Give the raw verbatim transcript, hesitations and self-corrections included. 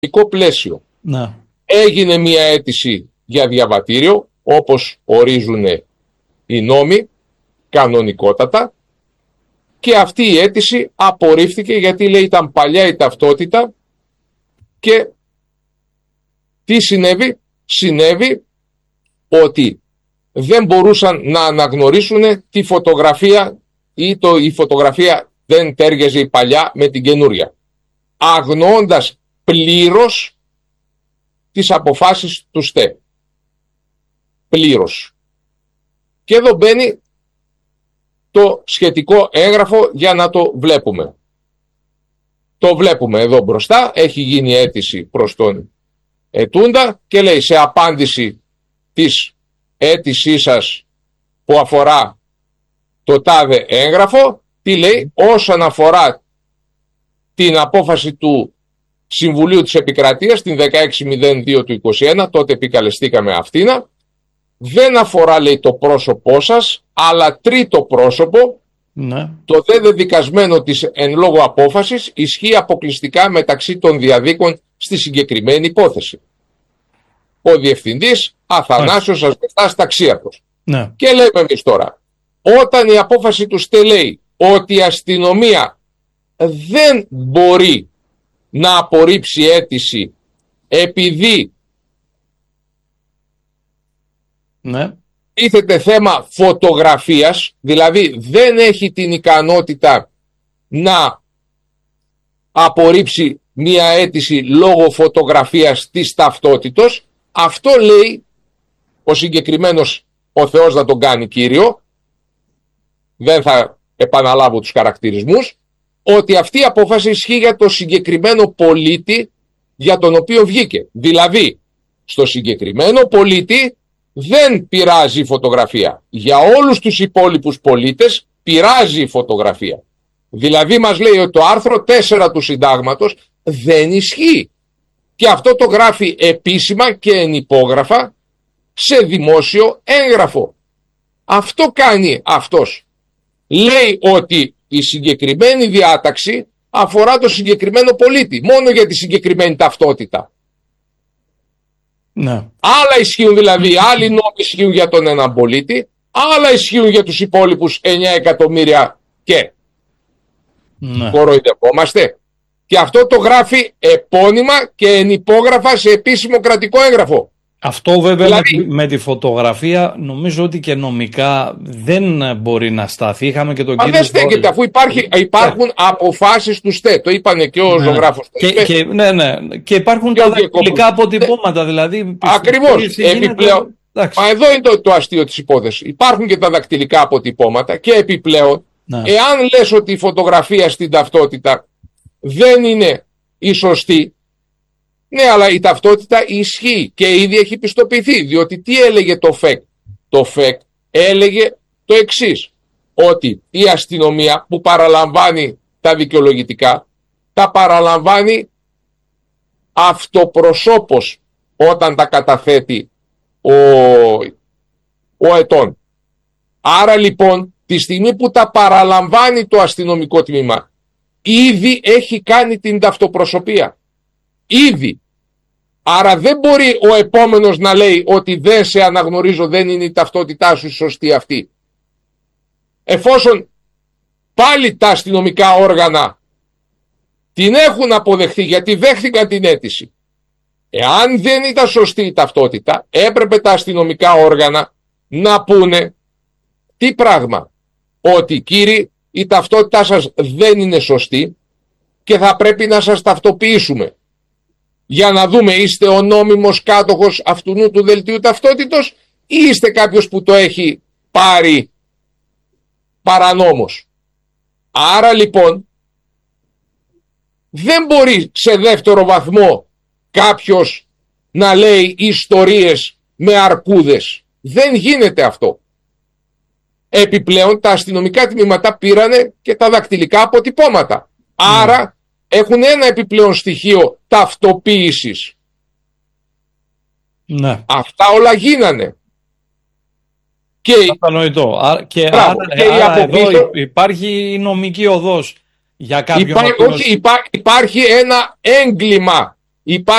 νομικό πλαίσιο. Ναι. Έγινε μια αίτηση για διαβατήριο, όπως ορίζουν οι νόμοι, κανονικότατα, και αυτή η αίτηση απορρίφθηκε γιατί λέει ήταν παλιά η ταυτότητα. Και τι συνέβη? Συνέβη ότι δεν μπορούσαν να αναγνωρίσουν τη φωτογραφία ή το, η φωτογραφία δεν τέργεζε η παλιά με την καινούρια, αγνοώντας πλήρως τις αποφάσεις του ΣΤΕ. Πλήρως. Και εδώ μπαίνει το σχετικό έγγραφο για να το βλέπουμε. Το βλέπουμε εδώ μπροστά, έχει γίνει αίτηση προς τον ετούντα και λέει σε απάντηση της αίτησής σας που αφορά το τάδε έγγραφο, τι λέει? Όσον αφορά την απόφαση του Συμβουλίου της Επικρατείας την δεκαέξι μηδέν δύο του είκοσι ένα, τότε επικαλεστήκαμε αυτήνα, δεν αφορά, λέει, το πρόσωπό σας, αλλά τρίτο πρόσωπο. Ναι. Το δε δεδικασμένο της εν λόγω απόφασης ισχύει αποκλειστικά μεταξύ των διαδίκων στη συγκεκριμένη υπόθεση. Ο διευθυντής Αθανάσιος Ασβεστάς Ταξίαρχος. Ναι. Και λέμε εμείς τώρα, όταν η απόφαση του ΣΤΕ λέει ότι η αστυνομία δεν μπορεί να απορρίψει αίτηση επειδή ναι. τίθεται θέμα φωτογραφίας, δηλαδή δεν έχει την ικανότητα να απορρίψει μία αίτηση λόγω φωτογραφίας της ταυτότητος, αυτό λέει ο συγκεκριμένος, ο Θεός να τον κάνει κύριο, δεν θα επαναλάβω τους χαρακτηρισμούς, ότι αυτή η απόφαση ισχύει για το συγκεκριμένο πολίτη για τον οποίο βγήκε. Δηλαδή, στο συγκεκριμένο πολίτη δεν πειράζει η φωτογραφία. Για όλους τους υπόλοιπους πολίτες πειράζει η φωτογραφία. Δηλαδή μας λέει ότι το άρθρο τέσσερα του συντάγματος δεν ισχύει. Και αυτό το γράφει επίσημα και ενυπόγραφα σε δημόσιο έγγραφο. Αυτό κάνει αυτός. Λέει ότι η συγκεκριμένη διάταξη αφορά το συγκεκριμένο πολίτη, μόνο για τη συγκεκριμένη ταυτότητα. Ναι. Άλλα ισχύουν δηλαδή, άλλοι νόμοι ισχύουν για τον έναν πολίτη, άλλα ισχύουν για τους υπόλοιπους εννιά εκατομμύρια και. Ναι. Κοροϊδευόμαστε. Και αυτό το γράφει επώνυμα και ενυπόγραφα σε επίσημο κρατικό έγγραφο. Αυτό βέβαια δηλαδή, με, με τη φωτογραφία νομίζω ότι και νομικά δεν μπορεί να σταθεί. Είχαμε και τον μα κύριο. δεν στέκεται, αφού υπάρχει, υπάρχουν yeah. αποφάσεις του ΣΤΕ. Το είπανε και ο ναι. ζωγράφος. Και, και, ναι, ναι. και υπάρχουν και τα δακτυλικά αποτυπώματα. Δηλαδή, ακριβώς. Επιπλέον. Μα εδώ είναι το, το αστείο της υπόθεσης. Υπάρχουν και τα δακτυλικά αποτυπώματα και επιπλέον, ναι. εάν λες ότι η φωτογραφία στην ταυτότητα δεν είναι η σωστή, ναι, αλλά η ταυτότητα ισχύει και ήδη έχει πιστοποιηθεί. Διότι τι έλεγε το ΦΕΚ? Το ΦΕΚ έλεγε το εξής, ότι η αστυνομία που παραλαμβάνει τα δικαιολογητικά, τα παραλαμβάνει αυτοπροσώπως όταν τα καταθέτει ο, ο ετών. Άρα λοιπόν, τη στιγμή που τα παραλαμβάνει το αστυνομικό τμήμα, ήδη έχει κάνει την ταυτοπροσωπία. Ήδη. Άρα δεν μπορεί ο επόμενος να λέει ότι δεν σε αναγνωρίζω, δεν είναι η ταυτότητά σου σωστή αυτή. Εφόσον πάλι τα αστυνομικά όργανα την έχουν αποδεχθεί γιατί δέχθηκαν την αίτηση. Εάν δεν ήταν σωστή η ταυτότητα, έπρεπε τα αστυνομικά όργανα να πούνε τι πράγμα? Ότι κύριοι, η ταυτότητά σας δεν είναι σωστή και θα πρέπει να σας ταυτοποιήσουμε. Για να δούμε, είστε ο νόμιμος κάτοχος αυτού του δελτίου ταυτότητος ή είστε κάποιος που το έχει πάρει παρανόμως. Άρα λοιπόν δεν μπορεί σε δεύτερο βαθμό κάποιος να λέει ιστορίες με αρκούδες. Δεν γίνεται αυτό. Επιπλέον τα αστυνομικά τμήματα πήρανε και τα δακτυλικά αποτυπώματα. Άρα έχουν ένα επιπλέον στοιχείο ταυτοποίησης. Ναι. Αυτά όλα γίνανε. Και, κατανοητό. Και, μπράβο, άρα, και άρα από εδώ πίσω, υπάρχει νομική οδός για κάποιον. Υπά, όχι, υπά, υπάρχει ένα έγκλημα. Υπάρχει